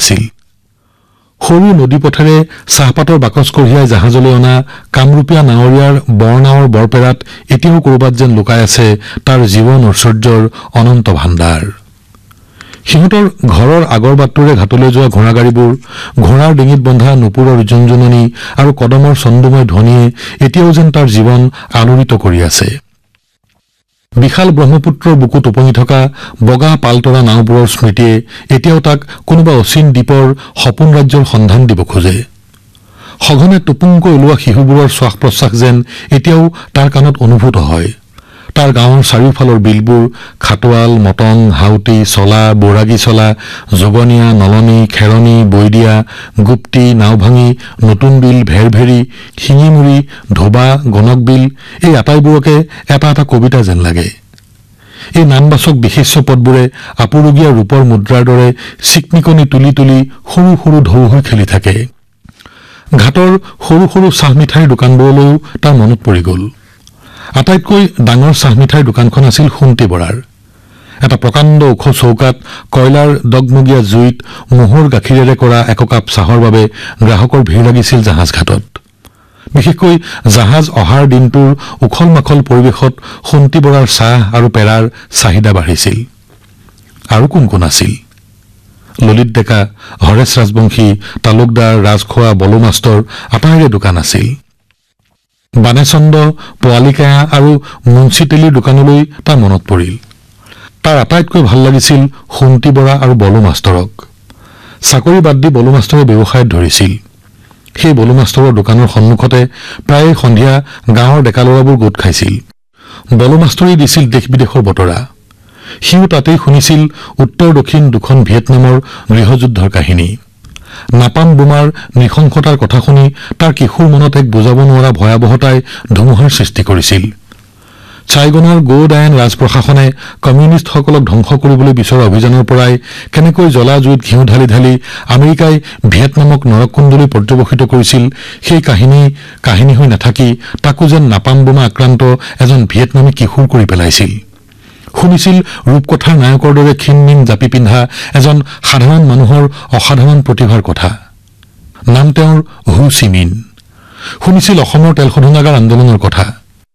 আছিল সৰু নদী পথেৰে চাহপাতৰ বাকচ কঢ়িয়াই জাহাজলৈ অনা কামৰূপীয়া নাৱৰীয়াৰ বৰনাৱৰ বৰপেৰাত এতিয়াও কৰবাত যেন লুকাই আছে তাৰ জীৱন ঐশ্বৰ্যৰ অনন্ত ভাণ্ডাৰ সিহঁতৰ ঘৰৰ আগৰ বাটটোৰে ঘাটলৈ যোৱা ঘোঁৰাগাড়ীবোৰ ঘোঁৰাৰ ডিঙিত বন্ধা নুপুৰৰ জুনজুননি আৰু কদমৰ চন্দুময় ধ্বনিয়ে এতিয়াও যেন তাৰ জীৱন আলোড়িত কৰি আছে বিশাল ব্ৰহ্মপুত্ৰৰ বুকুত উপঙি থকা বগা পালতৰা নাওবোৰৰ স্মৃতিয়ে এতিয়াও তাক কোনোবা অচিন দ্বীপৰ সপোন ৰাজ্যৰ সন্ধান দিব খোজে সঘনে টুপুংকৈ ওলোৱা শিশুবোৰৰ শ্বাস প্ৰশ্বাস যেন এতিয়াও তাৰ কাণত অনুভূত হয় তাৰ গাঁৱৰ চাৰিওফালৰ বিলবোৰ খাটোৱাল মটং হাউতি চলা বৈৰাগী চলা জগনীয়া নলনী খেৰণী বৈদিয়া গুপ্তি নাওভাঙি নতুন বিল ভেৰভেৰী শিঙিমুৰি ধোবা গণক বিল এই আটাইবোৰকে এটা এটা কবিতা যেন লাগে এই নামবাচক বিশেষ্য পদবোৰে আপুৰুগীয়া ৰূপৰ মুদ্ৰাৰ দৰে চিকমিকনি তুলি তুলি সৰু সৰু ঢৌ হৈ খেলি থাকে ঘাটৰ সৰু সৰু চাহ মিঠাইৰ দোকানবোৰলৈও তাৰ মনত পৰি গ'ল আটাইতকৈ ডাঙৰ চাহ মিঠাইৰ দোকানখন আছিল সুন্তি বৰাৰ এটা প্ৰকাণ্ড ওখ চৌকাত কয়লাৰ দগমগীয়া জুইত মহৰ গাখীৰেৰে কৰা এককাপ চাহৰ বাবে গ্ৰাহকৰ ভিৰ লাগিছিল জাহাজ ঘাটত বিশেষকৈ জাহাজ অহাৰ দিনটোৰ উখল মাখল পৰিৱেশত সুন্তি বৰাৰ চাহ আৰু পেৰাৰ চাহিদা বাঢ়িছিল আৰু কোন কোন আছিল ললিত ডেকা হৰেশ ৰাজবংশী তালুকদাৰ ৰাজখোৱা বলু মাষ্টৰ আটাইৰে দোকান আছিল বানেচন্দ পোৱালিকায়া আৰু মুন্সিতেলিৰ দোকানলৈ তাৰ মনত পৰিল তাৰ আটাইতকৈ ভাল লাগিছিল সুন্তি বৰা আৰু বলু মাষ্টৰক চাকৰি বাদ দি বলু মাষ্টৰে ব্যৱসায়ত ধৰিছিল সেই বলু মাষ্টৰৰ দোকানৰ সন্মুখতে প্ৰায় সন্ধিয়া গাঁৱৰ ডেকা ল'ৰাবোৰ গোট খাইছিল বলু মাষ্টৰে দিছিল দেশ বিদেশৰ বতৰা সিও তাতেই শুনিছিল উত্তৰ দক্ষিণ দুখন ভিয়েটনামৰ গৃহযুদ্ধৰ কাহিনী নাপাম বোমাৰ নৃশংসতাৰ কথা শুনি তাৰ কিশোৰ মনত এক বুজাব নোৱাৰা ভয়াৱহতাই ধুমুহাৰ সৃষ্টি কৰিছিল চাইগনৰ গোডায়ন ৰাজপ্ৰশাসনে কমিউনিষ্টসকলক ধ্বংস কৰিবলৈ বিচৰা অভিযানৰ পৰাই কেনেকৈ জ্বলা জুইত ঘিউ ঢালি ঢালি আমেৰিকাই ভিয়েটনামক নৰককুণ্ডলৈ পৰ্যবেক্ষিত কৰিছিল সেই কাহিনী হৈ নাথাকি তাকো যেন নাপাম বোমা আক্ৰান্ত এজন ভিয়েটনামী কিশোৰ কৰি পেলাইছিল শুনিছিল ৰূপকথাৰ নায়কৰ দৰে ক্ষীণমিন জাপি পিন্ধা এজন সাধাৰণ মানুহৰ অসাধাৰণ প্ৰতিভাৰ কথা নাম তেওঁৰ হু চিমিন শুনিছিল অসমৰ তেল শোধনাগাৰ আন্দোলনৰ কথা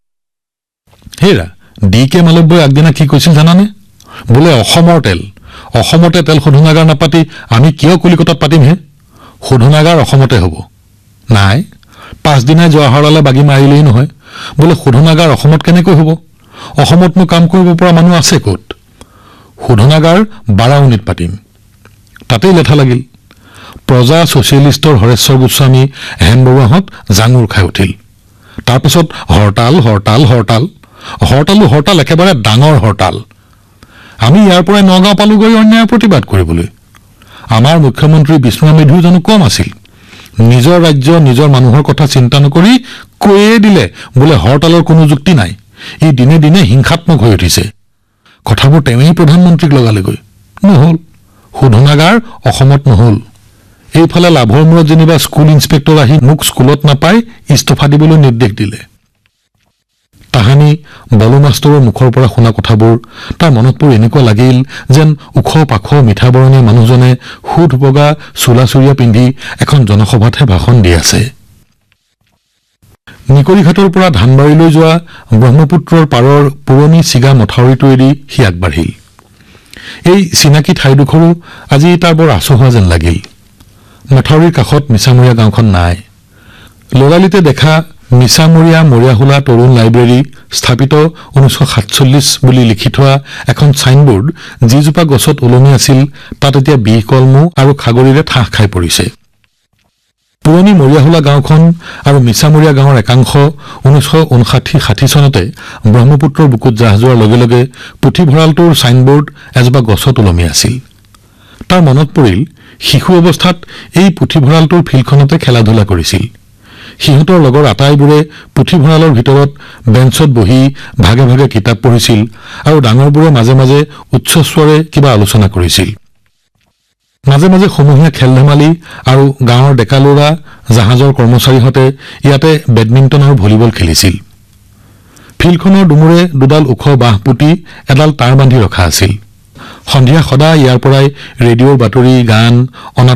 হেৰা ডি কে মালব্যই আগদিনা কি কৈছিল জানানে বোলে অসমতে তেল শোধনাগাৰ নাপাতি আমি কিয় কলিকতাত পাতিমহে শোধনাগাৰ অসমতে হ'ব নাই পাঁচদিনাই জৱাহৰলালে বাগি মাৰিলেই নহয় বোলে শোধনাগাৰ অসমত কেনেকৈ হ'ব অসমতনো কাম কৰিব পৰা মানুহ আছে ক'ত শোধনাগাৰ বাৰাউনীত পাতিম তাতেই লেঠা লাগিল প্ৰজা ছচিয়েলিষ্টৰ হৰেশ্বৰ গোস্বামী হেম বৰুৱাহঁত জাঙুৰ খাই উঠিল তাৰপিছত হৰতাল একেবাৰে ডাঙৰ হৰতাল আমি ইয়াৰ পৰাই নগাঁও পালোগৈ অন্যায়ৰ প্ৰতিবাদ কৰিবলৈ আমাৰ মুখ্যমন্ত্ৰী বিষ্ণু মেধু জানো কম আছিল নিজৰ ৰাজ্য নিজৰ মানুহৰ কথা চিন্তা নকৰি কৈয়ে দিলে বোলে হৰতালৰ কোনো যুক্তি নাই এই দিনে দিনে হিংসাত্মক হৈ উঠিছে কথাবোৰ তেওঁই প্ৰধানমন্ত্ৰীক লগালেগৈ নহল শোধনাগাৰ অসমত নহল এইফালে লাভৰ মূৰত যেনিবা স্কুল ইন্সপেক্টৰ আহি মোক স্কুলত নাপাই ইস্তফা দিবলৈ নিৰ্দেশ দিলে তাহানি বলু মাষ্টৰৰ মুখৰ পৰা শুনা কথাবোৰ তাৰ মনত পৰি এনেকুৱা লাগিল যেন ওখ পাখ মিঠা বৰণীয়া মানুহজনে সুধ বগা চোলা চুৰিয়া পিন্ধি এখন জনসভাতহে ভাষণ দি আছে নিকৰিঘাটৰ পৰা ধানবাৰীলৈ যোৱা ব্ৰহ্মপুত্ৰৰ পাৰৰ পুৰণি চিগা মথাউৰিটো এৰি সি আগবাঢ়িল এই চিনাকি ঠাইডোখৰো আজি তাৰ বৰ আচহুৱা যেন লাগিল মথাউৰিৰ কাষত মিছামৰীয়া গাঁওখন নাই লৰালিতে দেখা মিছামৰীয়া মৰিয়াহোলা তৰুণ লাইব্ৰেৰী স্থাপিত 1947 বুলি লিখি থোৱা এখন ছাইনবোৰ্ড যিজোপা গছত ওলমি আছিল তাত এতিয়া বিহ কলমু আৰু খাগৰিৰে ঠাহ খাই পৰিছে পুৰণি মৰিয়াহোলা গাঁওখন আৰু মিছামৰীয়া গাঁৱৰ একাংশ 1959-60 চনতে ব্ৰহ্মপুত্ৰৰ বুকুত জাহ যোৱাৰ লগে লগে পুথিভঁৰালটোৰ ছাইনবোৰ্ড এজোপা গছত ওলমি আছিল তাৰ মনত পৰিল শিশু অৱস্থাত এই পুথিভঁৰালটোৰ ফিল্ডখনতে খেলা ধূলা কৰিছিল সিহঁতৰ লগৰ আটাইবোৰে পুথিভঁৰালৰ ভিতৰত বেঞ্চত বহি ভাগে ভাগে কিতাপ পঢ়িছিল আৰু ডাঙৰবোৰে মাজে মাজে উচ্চস্বৰে কিবা আলোচনা কৰিছিল মাজে মাজে সমূহীয়া খেল ধেমালি আৰু গাঁৱৰ ডেকা ল'ৰা জাহাজৰ কৰ্মচাৰীহঁতে ইয়াতে বেডমিণ্টন আৰু ভলীবল খেলিছিল ফিল্ডখনৰ দুমূৰে দুডাল ওখ বাঁহ পুতি এডাল তাঁৰ বান্ধি ৰখা আছিল সন্ধিয়া সদায় ইয়াৰ পৰাই ৰেডিঅ'ৰ বাতৰি গান